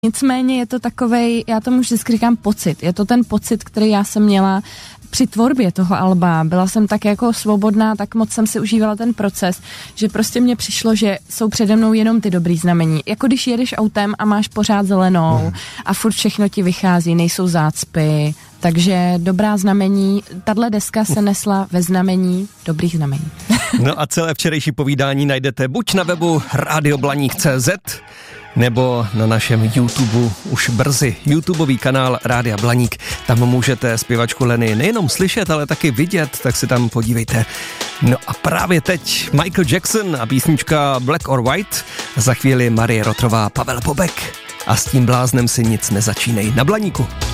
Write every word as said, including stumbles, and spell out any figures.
Nicméně je to takovej, já tomu vždycky říkám pocit. Je to ten pocit, který já jsem měla při tvorbě toho alba. Byla jsem tak jako svobodná, tak moc jsem si užívala ten proces, že prostě mně přišlo, že jsou přede mnou jenom ty dobrý znamení. Jako když jedeš autem a máš pořád zelenou a furt všechno ti vychází, nejsou zácpy, takže dobrá znamení. Tahle deska se nesla ve znamení dobrých znamení. No a celé včerejší povídání najdete buď na webu rádio blaník tečka cé zet nebo na našem YouTube už brzy. YouTubeový kanál Rádia Blaník. Tam můžete zpěvačku Leny nejenom slyšet, ale taky vidět, tak se tam podívejte. No a právě teď Michael Jackson a písnička Black or White. Za chvíli Marie Rotrová, Pavel Bobek. A s tím bláznem si nic nezačínej na Blaníku.